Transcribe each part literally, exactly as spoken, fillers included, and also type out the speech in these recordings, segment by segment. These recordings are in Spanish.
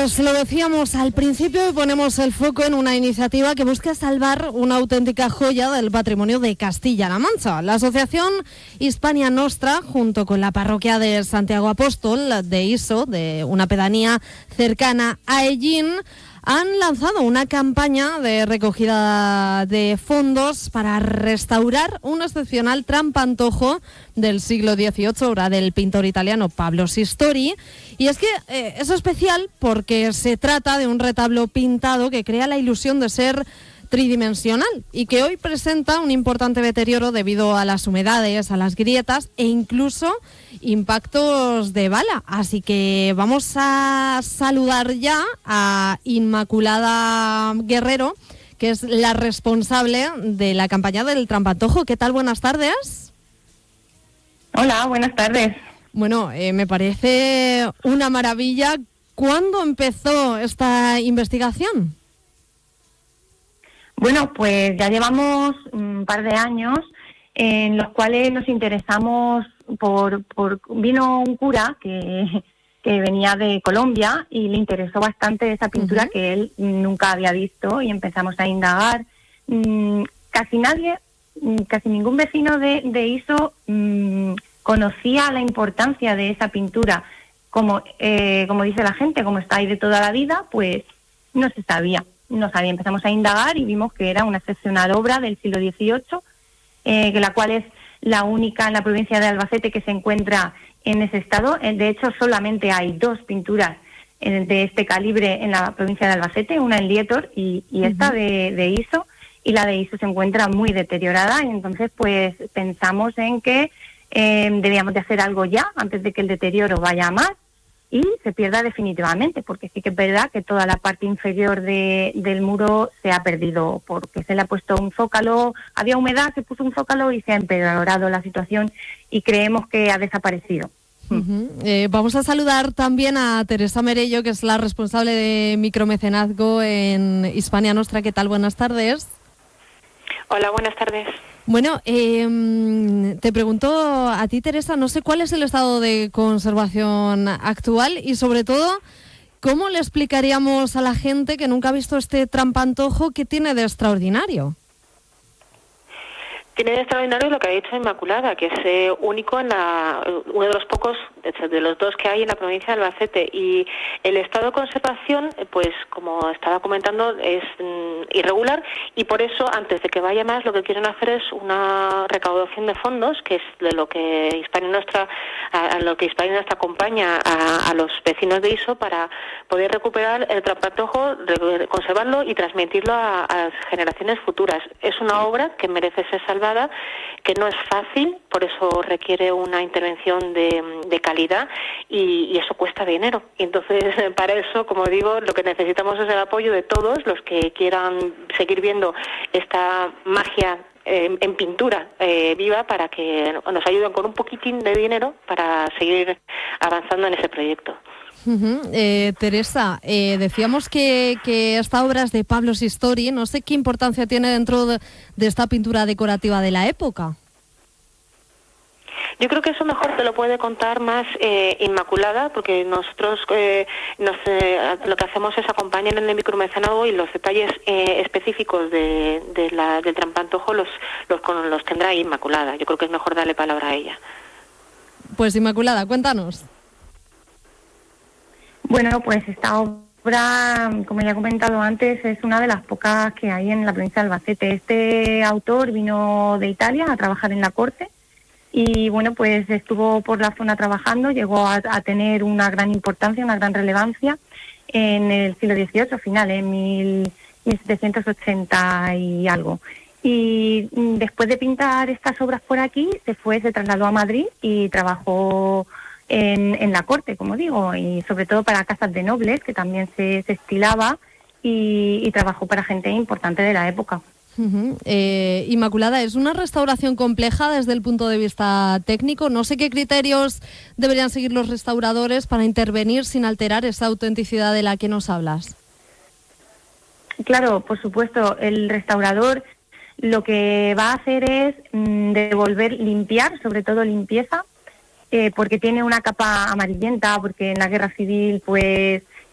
Pues lo decíamos al principio y ponemos el foco en una iniciativa que busca salvar una auténtica joya del patrimonio de Castilla-La Mancha. La Asociación Hispania Nostra, junto con la parroquia de Santiago Apóstol de Iso, de una pedanía cercana a Ellín, han lanzado una campaña de recogida de fondos para restaurar un excepcional trampantojo del siglo dieciocho, obra del pintor italiano Pablo Sistori. Y es que eh, es especial porque se trata de un retablo pintado que crea la ilusión de ser tridimensional y que hoy presenta un importante deterioro debido a las humedades, a las grietas e incluso impactos de bala. Así que vamos a saludar ya a Inmaculada Guerrero, que es la responsable de la campaña del trampantojo. ¿Qué tal? Buenas tardes. Hola, buenas tardes. Bueno, eh, me parece una maravilla. ¿Cuándo empezó esta investigación? Bueno, pues ya llevamos un par de años en los cuales nos interesamos por... por vino un cura que, que venía de Colombia y le interesó bastante esa pintura, uh-huh, que él nunca había visto, y empezamos a indagar. Mm, casi nadie, casi ningún vecino de, de Iso mm, conocía la importancia de esa pintura. Como, eh, como dice la gente, como está ahí de toda la vida, pues no se sabía. No sabía, empezamos a indagar y vimos que era una excepcional obra del siglo dieciocho, eh, que la cual es la única en la provincia de Albacete que se encuentra en ese estado. De hecho, solamente hay dos pinturas de este calibre en la provincia de Albacete, una en Lietor y, y esta uh-huh. de, de Iso, y la de Iso se encuentra muy deteriorada, y entonces pues pensamos en que eh, debíamos de hacer algo ya antes de que el deterioro vaya a más y se pierda definitivamente, porque sí que es verdad que toda la parte inferior de, del muro se ha perdido, porque se le ha puesto un zócalo, había humedad, se puso un zócalo y se ha empeorado la situación y creemos que ha desaparecido. Uh-huh. Eh, vamos a saludar también a Teresa Merello, que es la responsable de micromecenazgo en Hispania Nostra. ¿Qué tal? Buenas tardes. Hola, buenas tardes. Bueno, eh, te pregunto a ti, Teresa, no sé cuál es el estado de conservación actual y sobre todo, ¿cómo le explicaríamos a la gente que nunca ha visto este trampantojo que tiene de extraordinario? Tiene de extraordinario lo que ha dicho Inmaculada, que es eh, único en la, uno de los pocos, de los dos que hay en la provincia de Albacete. Y el estado de conservación, pues como estaba comentando, es mm, irregular, y por eso, antes de que vaya más, lo que quieren hacer es una recaudación de fondos, que es de lo que Hispania Nostra, a, a lo que Hispania Nostra acompaña a, a los vecinos de Iso para poder recuperar el trampantojo, conservarlo y transmitirlo a, a las generaciones futuras. Es una obra que merece ser salvada, que no es fácil, por eso requiere una intervención de, de calidad y, y eso cuesta dinero. Y entonces, para eso, como digo, lo que necesitamos es el apoyo de todos los que quieran seguir viendo esta magia eh, en pintura eh, viva, para que nos ayuden con un poquitín de dinero para seguir avanzando en ese proyecto. Uh-huh. Eh, Teresa, eh, decíamos que, que esta obra es de Pablo Sistori. No sé qué importancia tiene dentro de, de esta pintura decorativa de la época. Yo creo que eso mejor te lo puede contar más eh, Inmaculada, porque nosotros eh, nos, eh, lo que hacemos es acompañar en el micromecenazgo, y los detalles eh, específicos de, de la, del trampantojo los, los, los tendrá Inmaculada. Yo creo que es mejor darle palabra a ella. Pues Inmaculada, cuéntanos. Bueno, pues esta obra, como ya he comentado antes, es una de las pocas que hay en la provincia de Albacete. Este autor vino de Italia a trabajar en la corte y, bueno, pues estuvo por la zona trabajando, llegó a, a tener una gran importancia, una gran relevancia en el siglo dieciocho, final, en mil setecientos ochenta y algo. Y después de pintar estas obras por aquí, se fue, se trasladó a Madrid y trabajó En, en la corte, como digo, y sobre todo para casas de nobles, que también se, se estilaba, y, y trabajó para gente importante de la época. Uh-huh. Eh, Inmaculada, es una restauración compleja desde el punto de vista técnico. No sé qué criterios deberían seguir los restauradores para intervenir sin alterar esa autenticidad de la que nos hablas. Claro, por supuesto, el restaurador lo que va a hacer es mmm, devolver, limpiar, sobre todo limpieza, Eh, porque tiene una capa amarillenta, porque en la guerra civil pues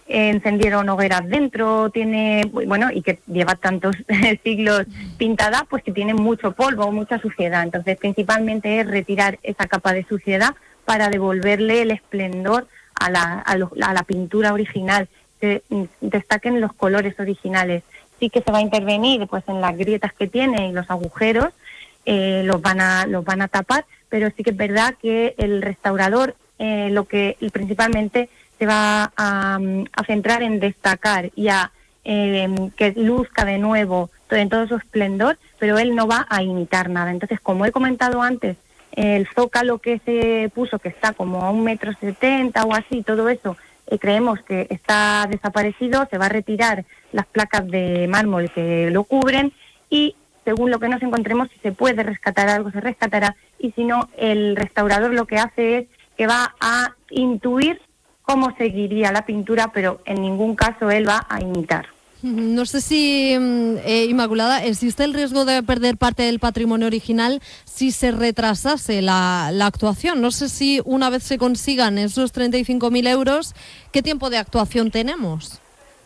eh, encendieron hogueras dentro, tiene, bueno, y que lleva tantos siglos pintada, pues que tiene mucho polvo, mucha suciedad. Entonces, principalmente es retirar esa capa de suciedad para devolverle el esplendor a la, a, lo, a la pintura original, que destaquen los colores originales. Sí que se va a intervenir pues en las grietas que tiene y los agujeros, eh, los van a los van a tapar, pero sí que es verdad que el restaurador eh, lo que principalmente se va a, a centrar en destacar y a eh, que luzca de nuevo todo, en todo su esplendor, pero él no va a imitar nada. Entonces, como he comentado antes, el zócalo que se puso, que está como a un metro setenta o así, todo eso, eh, creemos que está desaparecido, se va a retirar las placas de mármol que lo cubren y según lo que nos encontremos, si se puede rescatar algo, se rescatará, y si no, el restaurador lo que hace es que va a intuir cómo seguiría la pintura, pero en ningún caso él va a imitar. No sé si, eh, Inmaculada, ¿existe el riesgo de perder parte del patrimonio original si se retrasase la, la actuación? No sé si una vez se consigan esos treinta y cinco mil euros, ¿qué tiempo de actuación tenemos?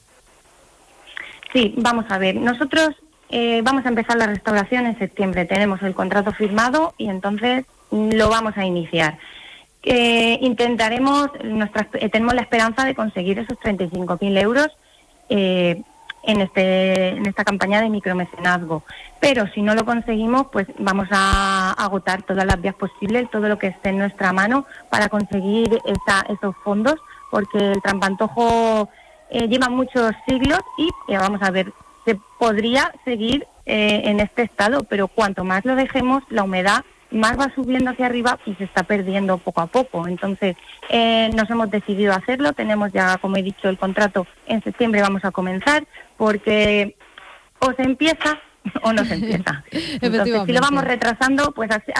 Sí, vamos a ver. Nosotros eh, vamos a empezar la restauración en septiembre. Tenemos el contrato firmado y entonces lo vamos a iniciar. Eh, intentaremos, nuestra, eh, tenemos la esperanza de conseguir esos treinta y cinco mil euros eh, en este en esta campaña de micromecenazgo, pero si no lo conseguimos, pues vamos a agotar todas las vías posibles, todo lo que esté en nuestra mano para conseguir esa, esos fondos, porque el trampantojo eh, lleva muchos siglos y eh, vamos a ver, se podría seguir eh, en este estado, pero cuanto más lo dejemos, la humedad más va subiendo hacia arriba y se está perdiendo poco a poco. Entonces, eh, nos hemos decidido hacerlo. Tenemos ya, como he dicho, el contrato. En septiembre vamos a comenzar porque o se empieza o no se empieza. Entonces, si lo vamos retrasando, pues así,